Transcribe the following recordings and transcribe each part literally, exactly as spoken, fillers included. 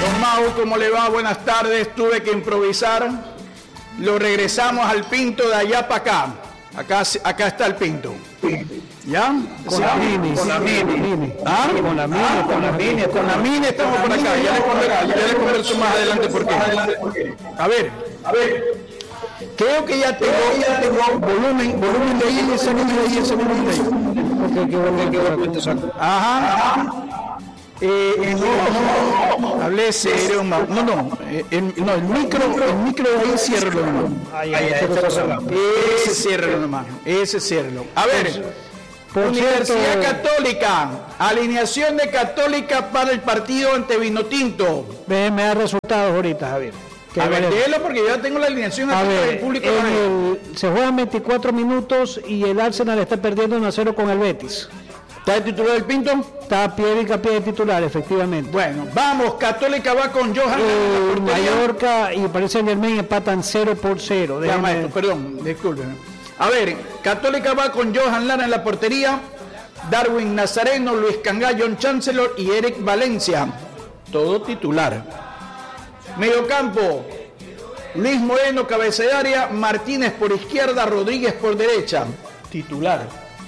Don Mau, ¿cómo le va? Buenas tardes. Tuve que improvisar. Lo regresamos al Pinto de allá para acá. Acá, acá está el Pinto. ¿Ya? Con ¿Sí? la mini. Con la mini. ¿Ah? Con la mini. Ah, con la mini. Con la mini estamos por acá. Ya le converso, ya le converso más adelante por qué. A ver, a ver. Creo que ya tengo, ya tengo volumen, volumen de ahí, ese volumen de ahí, ese volumen de ahí. Porque qué volumen que va a Ajá. Eh, eh, no, no, hablé serio, no, no, no, eh, el, no, el micro, el micro de ahí ciérralo nomás. Ahí, ahí, ahí, ese ciérralo nomás, ese ciérralo. A ver, por Universidad cierto, Católica, alineación de Católica para el partido ante Vinotinto. me, me da resultados ahorita, Javier. A ver, déjelo porque yo ya tengo la alineación a aquí ver, para el público. en el, se juegan veinticuatro minutos y el Arsenal está perdiendo uno a cero con el Betis. ¿Está el titular del Pinto? Está a pie y capié de titular, efectivamente. Bueno, vamos, Católica va con Johan. Eh, Mallorca y Paris Saint-Germain empatan cero por cero. Ya, Déjame... maestro, perdón, discúlpeme. A ver, Católica va con Johan Lara en la portería, Darwin Nazareno, Luis Cangá, John Chancellor y Eric Valencia. Todo titular. Mediocampo, Luis Moreno, cabeza de área, Martínez por izquierda, Rodríguez por derecha. Titular.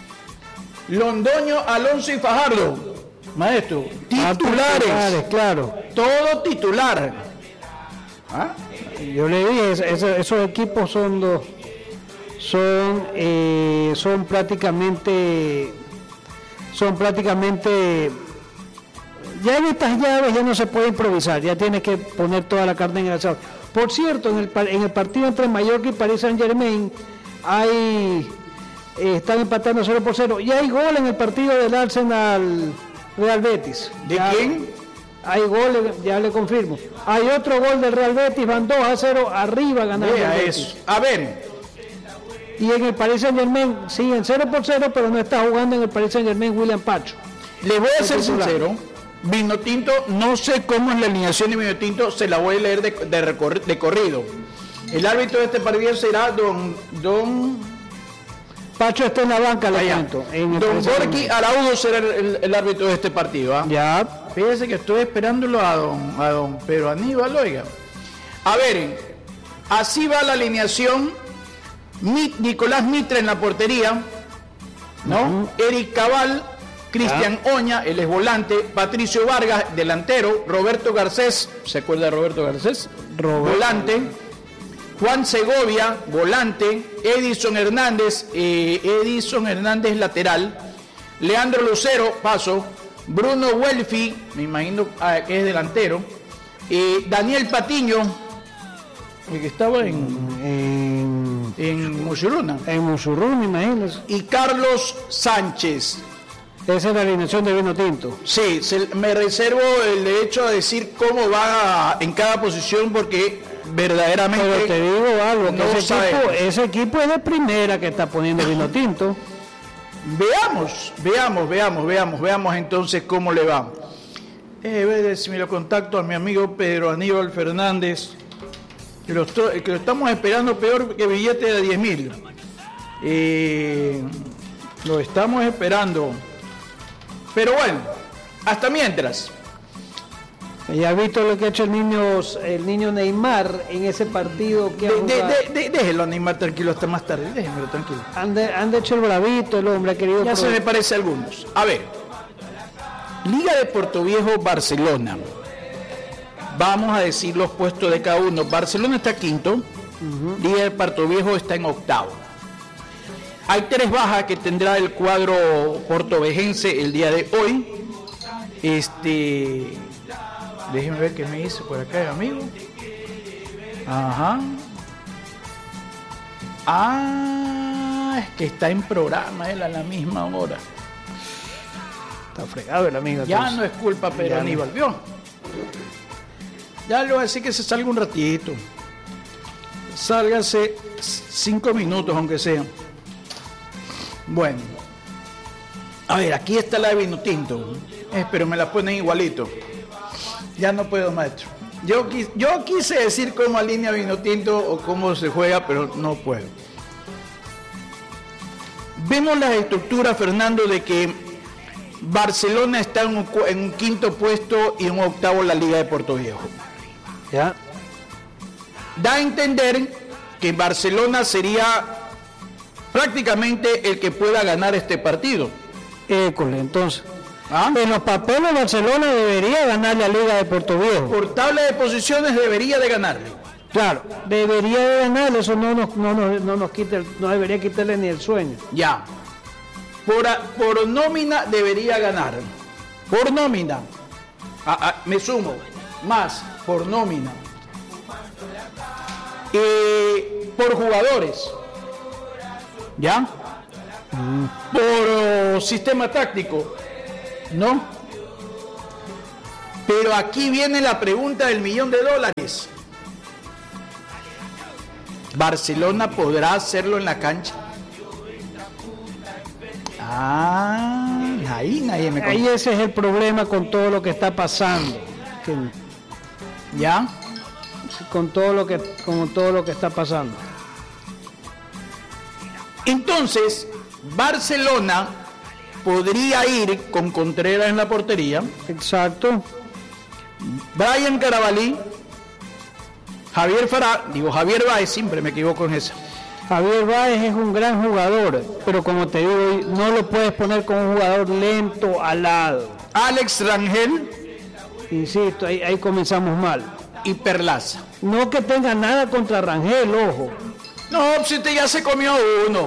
Londoño, Alonso y Fajardo. Maestro, titulares. titulares, claro. Todo titular. ¿Ah? Yo le dije, es, es, esos equipos son los, son, eh, son prácticamente, son prácticamente, ya en estas llaves ya no se puede improvisar, ya tienes que poner toda la carne en el asador. Por cierto, en el, en el partido entre Mallorca y Paris Saint-Germain hay, eh, están empatando cero por cero y hay gol en el partido del Arsenal Real Betis. ¿De ya, quién? Hay gol, ya le confirmo. Hay otro gol del Real Betis, van dos a cero arriba ganando el Betis. Eso. A ver. Y en el Paris Saint-Germain siguen cero por cero, pero no está jugando en el Paris Saint-Germain William Pacho. Le voy a ser sincero, Vinotinto, no sé cómo es la alineación de Vinotinto, se la voy a leer de, de, recorri, de corrido. El árbitro de este partido será don... don Pacho está en la banca, le allá. cuento. En Don Borqui Araujo será el, el, el árbitro de este partido. ¿Ah? Ya. Fíjese que estoy esperándolo a don, a don Pedro Aníbal, oiga. A ver, así va la alineación. Nicolás Mitre en la portería, ¿no? Uh-huh. Eric Cabal, Cristian ah. Oña, él es volante, Patricio Vargas, delantero, Roberto Garcés, ¿se acuerda de Roberto Garcés? Roberto. Volante, Juan Segovia, volante, Edison Hernández, eh, Edison Hernández lateral, Leandro Lucero, paso, Bruno Welfi, me imagino ah, que es delantero, eh, Daniel Patiño, el que estaba en... en En Musuruna. En Musuruna, imagínese. Y Carlos Sánchez. Esa es la alineación de Vinotinto. Sí, se, me reservo el derecho a decir cómo va en cada posición porque verdaderamente... Pero te digo algo, no que ese, equipo, ese equipo es de primera que está poniendo Vinotinto. Veamos, veamos, veamos, veamos, veamos entonces cómo le va. Eh, ver si me lo contacto a mi amigo Pedro Aníbal Fernández. Que lo, que lo estamos esperando peor que billete de diez mil. Eh, lo estamos esperando. Pero bueno, hasta mientras. Ya has visto lo que ha hecho el niño, el niño Neymar en ese partido que de, de, de, de, déjelo a Neymar tranquilo hasta más tarde, déjenmelo tranquilo. Han, de, han de hecho el bravito, el hombre ha querido. Ya se me parece a algunos. A ver, Liga de Portoviejo Barcelona. Vamos a decir los puestos de cada uno. Barcelona está quinto, uh-huh. Liga de Portoviejo está en octavo. Hay tres bajas que tendrá el cuadro portovejense el día de hoy. Este, déjenme ver qué me dice por acá el amigo. Ajá. Ah, es que está en programa él a la misma hora. Está fregado el amigo. Ya entonces. No es culpa Pedro Aníbal, ¿vio? Ya le voy a decir que se salga un ratito. Sálgase cinco minutos, aunque sea. Bueno. A ver, aquí está la de Vinotinto. Eh, pero me la ponen igualito. Ya no puedo, maestro. Yo, yo quise decir cómo alinea Vinotinto o cómo se juega, pero no puedo. Vemos la estructura, Fernando, de que Barcelona está en un, en un quinto puesto y en un octavo en la Liga de Puerto Viejo. ¿Ya? Da a entender que Barcelona sería prácticamente el que pueda ganar este partido. École, entonces. ¿Ah? En los papeles Barcelona debería ganar la Liga de Puerto Viejo. Por tabla de posiciones debería de ganarle. Claro, debería de ganar, eso no nos, no nos, no nos quita, el, no debería quitarle ni el sueño. Ya. Por, a, por nómina debería ganar. Por nómina. A, a, me sumo. Más. Por nómina. Eh, por jugadores. ¿Ya? Mm. Por oh, sistema táctico. ¿No? Pero aquí viene la pregunta del millón de dólares. ¿Barcelona podrá hacerlo en la cancha? Ah, ahí nadie me contó. Ahí ese es el problema con todo lo que está pasando. Que, ¿Ya? Con todo lo que, con todo lo que está pasando. Entonces, Barcelona podría ir con Contreras en la portería. Exacto. Brian Carabalí, Javier Fará, digo Javier Báez, siempre me equivoco en eso. Javier Báez es un gran jugador, pero como te digo, no lo puedes poner como un jugador lento al lado. Alex Rangel. Insisto, ahí, ahí comenzamos mal. Y Perlaza. No que tenga nada contra Rangel, ojo. No, si usted ya se comió uno.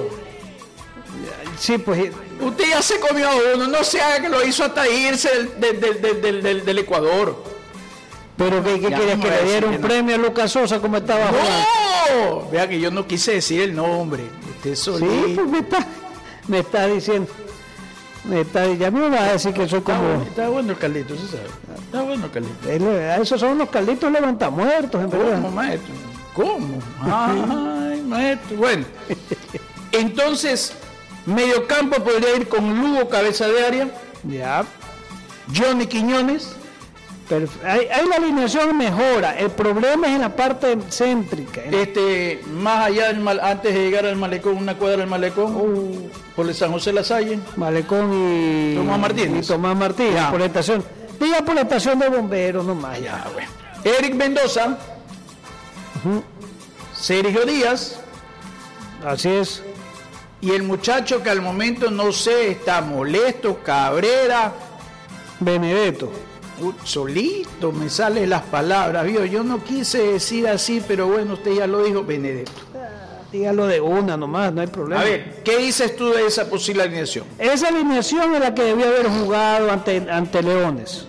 Sí, pues... Usted ya se comió uno, no se haga que lo hizo hasta irse del, del, del, del, del, del Ecuador. Pero ¿qué, qué quieres que le diera un premio a Lucas Sosa como estaba jugando? ¡No! Vea que yo no quise decir el nombre. Usted solito. Sí, pues me está, me está diciendo. Me está, ya me va a decir que soy como. Está bueno, está bueno el caldito, ¿sí sabe? Está bueno el caldito. Esos son los calditos levantamuertos, en verdad. ¿Cómo, maestro? ¿Cómo? Ay, maestro. Bueno, entonces, mediocampo podría ir con Lugo, cabeza de área. Ya. Johnny Quiñones. Ahí, ahí la alineación mejora, el problema es en la parte céntrica. Este, más allá del mal, antes de llegar al malecón, una cuadra del malecón, uh, por el San José La Salle. Malecón y Tomás Martínez. Y Tomás Martínez, ya. Por la estación. Diga por la estación de bomberos nomás. Ya, bueno. Eric Mendoza. Uh-huh. Sergio Díaz. Así es. Y el muchacho que al momento no sé, está molesto, Cabrera. Benedetto. Uh, solito me salen las palabras, ¿vio? Yo no quise decir así, pero bueno, usted ya lo dijo, Benedetto. Ah, dígalo de una nomás, no hay problema. A ver, ¿qué dices tú de esa posible alineación? Esa alineación es la que debió haber jugado ante, ante Leones.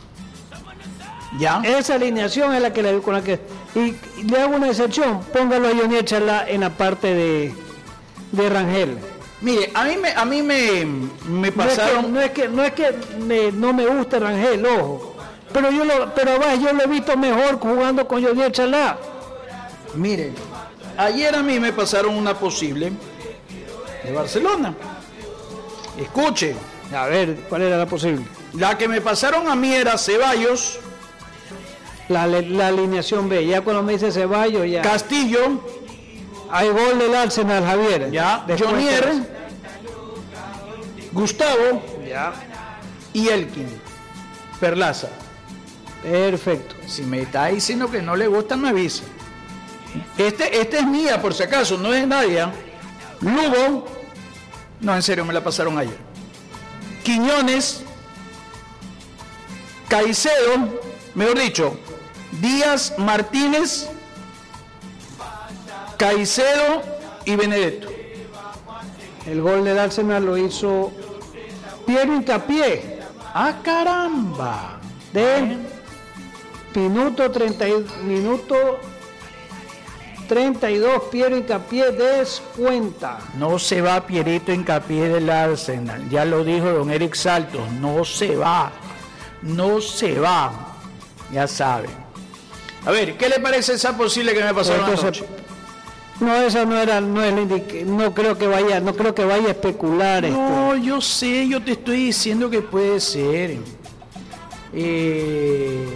¿Ya? Esa alineación es la que le, con la que... Y, y le hago una excepción, póngalo a Johnny Echarla en la parte de, de Rangel. Mire, a mí me, a mí me, me pasaron... No es que no es que, no, es que me, no me gusta Rangel, ojo. Pero yo lo, pero va, yo lo he visto mejor jugando con Johnny Echarla. Mire, ayer a mí me pasaron una posible de Barcelona. Escuche. A ver, ¿cuál era la posible? La que me pasaron a mí era Ceballos. La, la alineación B, ya cuando me dice Ceballos ya. Castillo. Hay gol del Arsenal, Javier. Ya. Jonier. Gustavo. Ya. Y Elkin. Perlaza. Perfecto. Si me está diciendo que no le gusta, me avisa. Este, este es mía, por si acaso, no es nadie. Lugo. No, en serio, me la pasaron ayer. Quiñones. Caicedo. Mejor dicho, Díaz, Martínez, Caicedo y Benedetto. El gol del Arsenal lo hizo Piero Hincapié. ¡Ah, caramba! De minuto treinta, minuto treinta y dos, Piero Hincapié descuenta. No se va Pierito Hincapié del Arsenal. Ya lo dijo don Eric Saltos. No se va. No se va. Ya saben. A ver, ¿qué le parece esa posible que me pasó anoche? No, esa no era, no es la indique, no creo que vaya, no creo que vaya a especular. No, este. yo sé, yo te estoy diciendo que puede ser. Eh...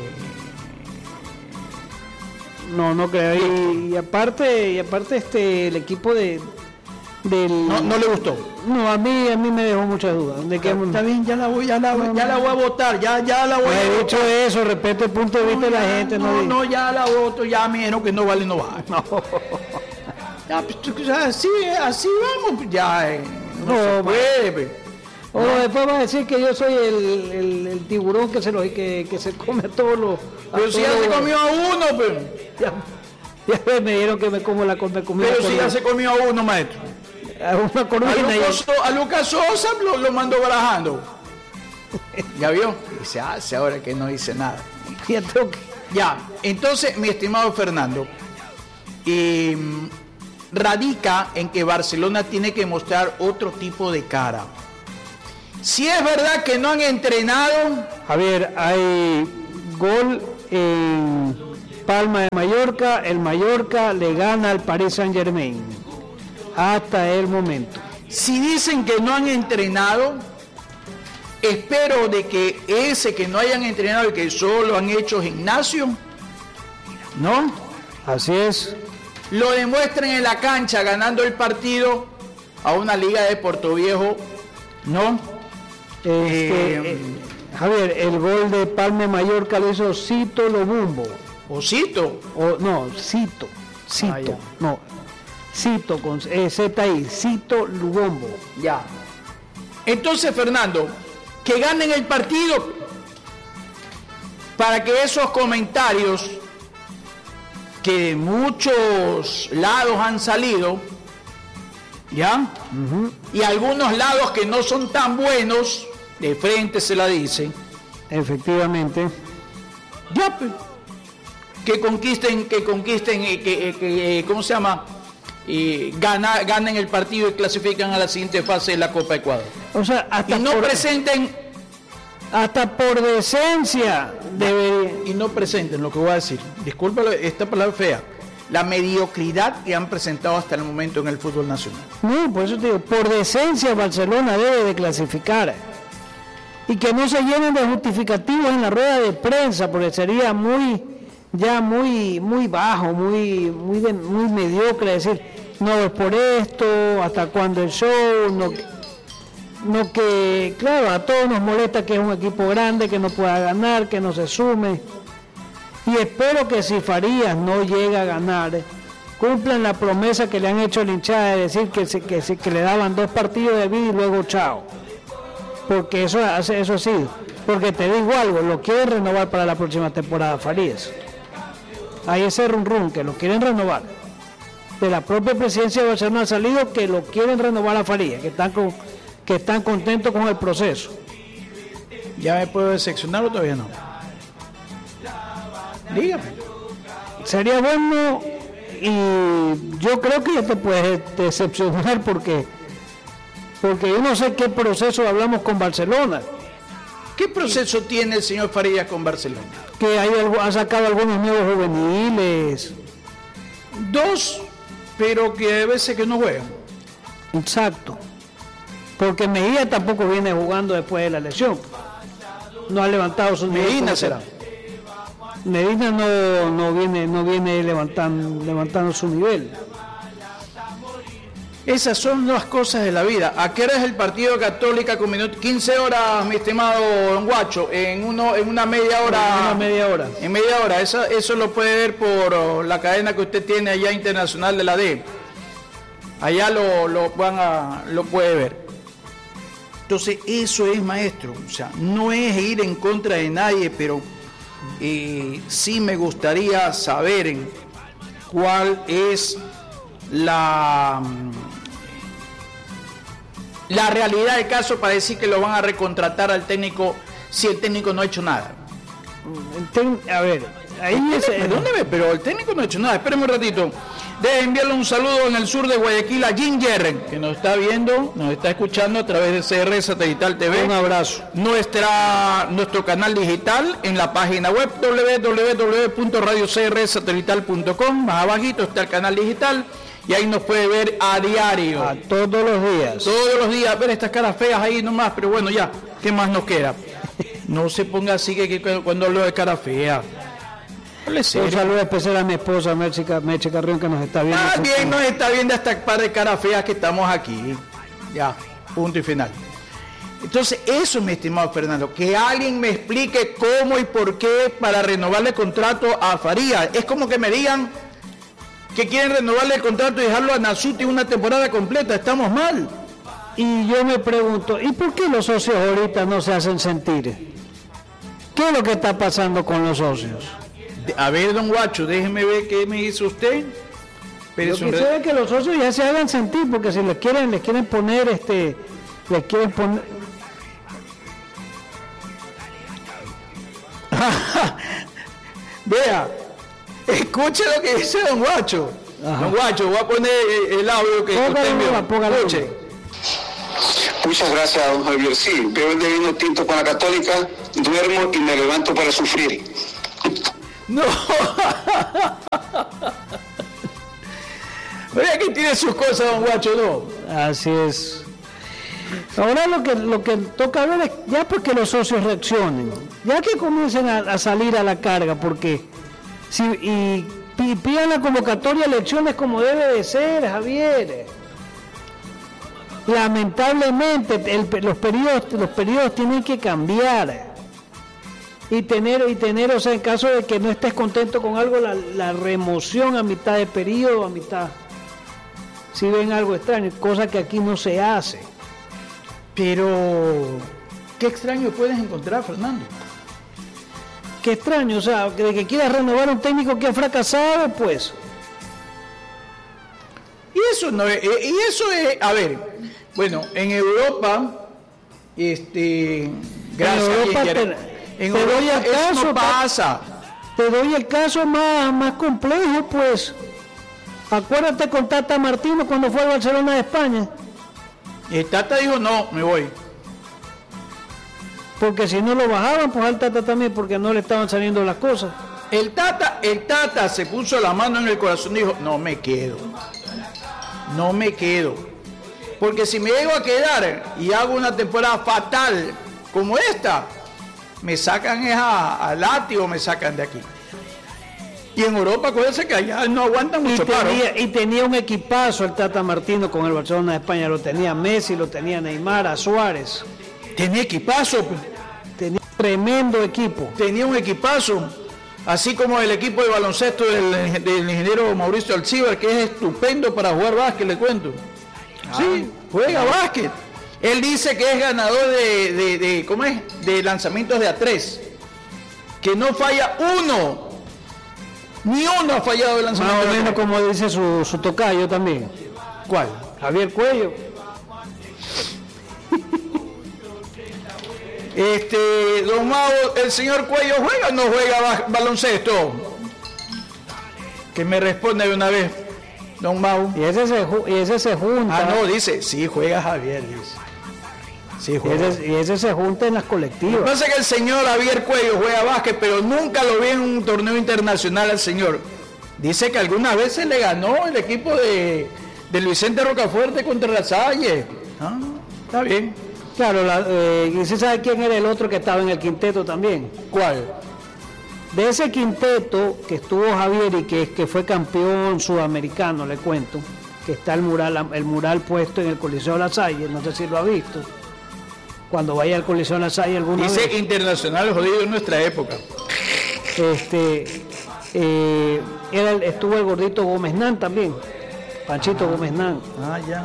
No, no creo. Y, y aparte, y aparte este, el equipo de del no, no le gustó. No, a mí a mí me dejó muchas dudas. De que, está bien, ya la voy, ya la, no, ya la voy a votar, ya, ya la voy a votar. He dicho eso, respeto el punto de vista no, de la ya, gente. No, no, no, ya la voto, ya menos que no vale, no vale. No. Ya, pues, así, así vamos, ya, eh, no, no se puede. Pues. O no. Después va a decir que yo soy el, el, el tiburón que se lo, que, que se come a todos los... Pero si ya se comió a uno, pues. Ya, ya me dijeron que me como la me comí Pero la si ya se comió a uno, maestro. A, una a, Lucas, a Lucas Sosa lo, lo mandó barajando. ¿Ya vio? Y se hace ahora que no dice nada. Ya, que... ya, entonces, mi estimado Fernando, eh, radica en que Barcelona tiene que mostrar otro tipo de cara. Si es verdad que no han entrenado... Javier, hay gol en Palma de Mallorca, el Mallorca le gana al Paris Saint-Germain hasta el momento. Si dicen que no han entrenado, espero de que ese que no hayan entrenado y que solo han hecho gimnasio, ¿no? Así es. Lo demuestren en la cancha ganando el partido a una liga de Portoviejo, ¿no? Este, eh, eh, Javier, el gol de Palma de Mallorca lo hizo Cito Lobumbo. ¿O Cito? O, no, Cito. Cito. Ah, no. Cito con eh, Z I. Cito Lubombo. Ya. Entonces, Fernando, que ganen el partido para que esos comentarios que de muchos lados han salido, ¿ya? Uh-huh. Y algunos lados que no son tan buenos, de frente se la dicen. Efectivamente. Ya, pues, que conquisten, que conquisten, eh, que, eh, que eh, ¿cómo se llama? Y gana, ganen el partido y clasifican a la siguiente fase de la Copa Ecuador. O sea, hasta y no por, presenten, hasta por decencia debería. Y no presenten lo que voy a decir. Disculpa esta palabra fea. La mediocridad que han presentado hasta el momento en el fútbol nacional. No, por eso te digo, por decencia Barcelona debe de clasificar. Y que no se llenen de justificativos en la rueda de prensa, porque sería muy, ya muy, muy bajo, muy, muy, de, muy mediocre decir, no es por esto, hasta cuando el show, no, no que, claro, a todos nos molesta que es un equipo grande, que no pueda ganar, que no se sume. Y espero que si Farías no llega a ganar, cumplan la promesa que le han hecho a la hinchada de decir que, se, que, se, que le daban dos partidos de vida y luego chao. Porque eso hace eso sí. Porque te digo algo, lo quieren renovar para la próxima temporada Farías. Hay ese rum rum que lo quieren renovar. De la propia presidencia de Barcelona ha salido que lo quieren renovar a Farías, que están con, que están contentos con el proceso. ¿Ya me puedo decepcionar o todavía no? Dígame. Sería bueno, y yo creo que ya te puedes decepcionar porque porque yo no sé qué proceso hablamos con Barcelona. ¿Qué proceso tiene el señor Farías con Barcelona? Que hay algo, ha sacado algunos nuevos juveniles. Dos, pero que a veces que no juegan. Exacto. Porque Mejía tampoco viene jugando después de la lesión. No ha levantado su nivel. Medina será. Medina no, no viene, no viene levantando, levantando su nivel. Esas son las cosas de la vida. ¿A qué hora es el partido Católica con minutos? quince horas, mi estimado Don Guacho, en uno, en una media hora. En una media hora. En media hora. Eso, eso lo puede ver por oh, la cadena que usted tiene allá internacional de la D. Allá lo, lo van a, lo puede ver. Entonces, eso es, maestro. O sea, no es ir en contra de nadie, pero eh, sí me gustaría saber cuál es la la realidad del caso para decir que lo van a recontratar al técnico si el técnico no ha hecho nada. A ver, ahí es, perdóneme, pero el técnico no ha hecho nada. Espérenme un ratito. Debe enviarle un saludo en el sur de Guayaquil a Ginger, que nos está viendo, nos está escuchando a través de C R Satelital T V. Un abrazo. Nuestra, nuestro canal digital en la página web doble u doble u doble u punto radio c r satelital punto com. Más abajito está el canal digital y ahí nos puede ver a diario. A todos los días. Todos los días, ver estas caras feas ahí nomás, pero bueno, ya, ¿qué más nos queda? No se ponga así que, que cuando hablo de cara fea. Un saludo especial a mi esposa Meche, Meche Carrión, que nos está viendo. También nos está viendo esta par de caras feas que estamos aquí. Ya. Punto y final. Entonces, eso, mi estimado Fernando, que alguien me explique cómo y por qué para renovarle el contrato a Farías. Es como que me digan que quieren renovarle el contrato y dejarlo a Nasuti una temporada completa. Estamos mal. Y yo me pregunto, ¿y por qué los socios ahorita no se hacen sentir? ¿Qué es lo que está pasando con los socios? A ver, don Guacho, déjeme ver qué me dice usted. Pero yo quisiera que los socios ya se hagan sentir, porque si les quieren, les quieren poner, este, les quieren poner... Vea, escuche lo que dice don Guacho. Ajá. Don Guacho, voy a poner el audio que póngalo, usted me escuche. Muchas gracias, don Javier. Sí, bebo de vino tinto con la Católica, duermo y me levanto para sufrir. No. Vea que tiene sus cosas, don Guacho, ¿no? Así es. Ahora lo que lo que toca ver es ya porque los socios reaccionen, ya que comiencen a, a salir a la carga, porque si y, y pidan la convocatoria de elecciones como debe de ser, Javier. Lamentablemente el, los periodos los periodos tienen que cambiar y tener y tener, o sea, en caso de que no estés contento con algo, la, la remoción a mitad de periodo, a mitad, si ven algo extraño, cosa que aquí no se hace. Pero, ¿qué extraño puedes encontrar, Fernando? Qué extraño, o sea, de que quieras renovar un técnico que ha fracasado, pues. Y eso no es, y eso es, a ver, bueno, en Europa, este, gracias en Europa, te, en te Europa doy el caso, eso no pasa. Te doy el caso más, más complejo, pues. Acuérdate con Tata Martino cuando fue al Barcelona de España. Y el Tata dijo, no, me voy. Porque si no lo bajaban, pues al Tata también, porque no le estaban saliendo las cosas. El Tata, el Tata se puso la mano en el corazón y dijo, no me quedo. No me quedo. Porque si me llego a quedar y hago una temporada fatal como esta, me sacan a, a Lati o me sacan de aquí. Y en Europa, acuérdense que allá no aguantan mucho y tenía, paro. y tenía un equipazo el Tata Martino con el Barcelona de España. Lo tenía Messi, lo tenía Neymar, a Suárez. Tenía equipazo. Tenía tremendo equipo. Tenía un equipazo. Así como el equipo de baloncesto del, del ingeniero Mauricio Alcíbar, que es estupendo para jugar básquet, le cuento. Ah, sí, juega ah. básquet. Él dice que es ganador de, de, de, ¿cómo es? De lanzamientos de A tres. Que no falla uno. Ni uno ha fallado de lanzamiento. Más o menos como dice su, su tocayo también. ¿Cuál? Javier Cuello. Este, don Mau, ¿el señor Cuello juega o no juega baloncesto? Que me responde de una vez, don Mau. Y ese se, y ese se junta. Ah, no, dice, sí juega Javier, dice. Sí juega. Y ese, y ese se junta en las colectivas. Lo que pasa es que el señor Javier Cuello juega básquet, pero nunca lo vi en un torneo internacional al señor. Dice que algunas veces le ganó el equipo de, de Luis Vicente Rocafuerte contra la Salle. Ah, está bien. Claro, la, eh, ¿y se sabe quién era el otro que estaba en el quinteto también? ¿Cuál? De ese quinteto que estuvo Javier y que, que fue campeón sudamericano, le cuento, que está el mural, el mural puesto en el Coliseo La Salle, no sé si lo ha visto. Cuando vaya al Coliseo La Salle alguna Dice vez. internacional jodido en nuestra época. Este, eh, era el, estuvo el gordito Gómez Nan también, Panchito ah, Gómez Nan. Ah, ya.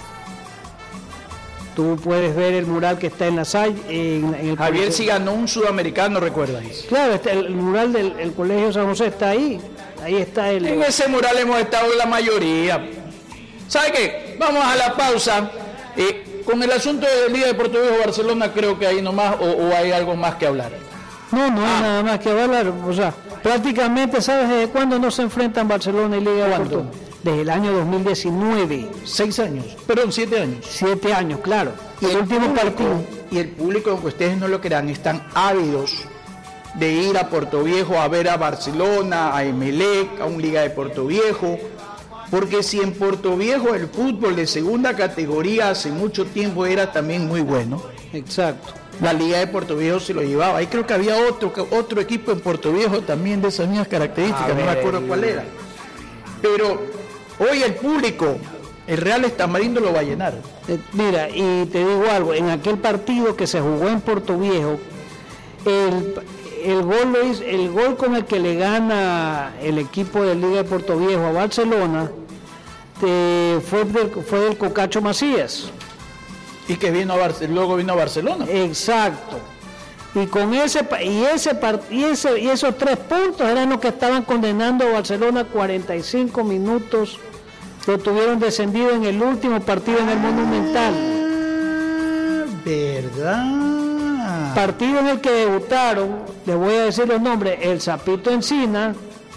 Tú puedes ver el mural que está en La Salle. En, en el Javier colegio. sí ganó un sudamericano, ¿recuerdas? Claro, este, el, el mural del el Colegio San José está ahí. Ahí está el... En ese mural hemos estado la mayoría. ¿Sabe qué? Vamos a la pausa. Eh, con el asunto del Liga de Puerto Viejo Barcelona creo que hay nomás o, o hay algo más que hablar. No, no ah. hay nada más que hablar. O sea, prácticamente, ¿sabes desde cuándo no se enfrentan Barcelona y Liga de Puerto Viejo? Desde el año dos mil diecinueve. Seis años. Perdón, siete años. Siete años, claro. Y el, el último partido. Y el público, aunque ustedes no lo crean, están ávidos de ir a Puerto Viejo a ver a Barcelona, a Emelec, a un Liga de Puerto Viejo. Porque si en Puerto Viejo el fútbol de segunda categoría hace mucho tiempo era también muy bueno. Exacto. La Liga de Puerto Viejo se lo llevaba. Y creo que había otro, otro equipo en Puerto Viejo también de esas mismas características, no me acuerdo cuál era. Pero hoy el público El Real Estamarindo lo va a llenar. Eh, mira, y te digo algo, en aquel partido que se jugó en Portoviejo, el, el, gol, lo hizo, el gol con el que le gana el equipo de Liga de Portoviejo a Barcelona eh, fue, del, fue del Cocacho Macías. Y que vino a Bar- luego vino a Barcelona. Exacto. Y con ese y ese y ese y esos tres puntos eran los que estaban condenando a Barcelona cuarenta y cinco minutos. Lo tuvieron descendido en el último partido en el Monumental. ¿Verdad? Partido en el que debutaron, les voy a decir los nombres, el Zapito Encina,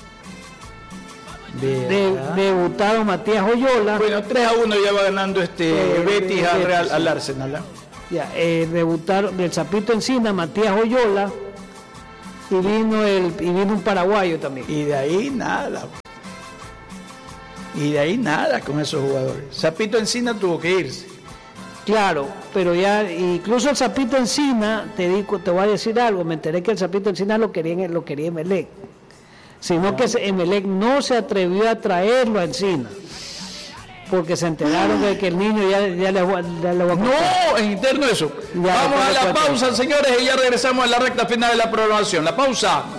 de, debutaron Matías Oyola. Bueno, tres a uno ya va ganando este Eh, Betis eh, al, Real, Betis, al sí. Arsenal. ¿eh? Ya, eh, debutaron del Zapito Encina, Matías Oyola, y vino el y vino un paraguayo también. Y de ahí nada. Y de ahí nada con esos jugadores. Zapito Encina tuvo que irse. Claro, pero ya incluso el Zapito Encina, te digo, te voy a decir algo, me enteré que el Zapito Encina lo quería lo quería Emelec, sino que Emelec no se atrevió a traerlo a Encina, porque se enteraron de que el niño ya, ya le, ya le va a contar. No, en interno eso. Ya, Vamos a después la le cuento. pausa, señores, y ya regresamos a la recta final de la programación. La pausa.